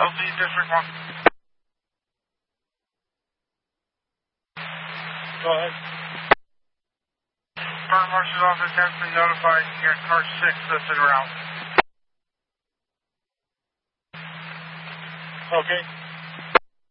LC District 1. Go ahead. Fire Marshal's office has been notified. You got car 6 that's en route. Okay.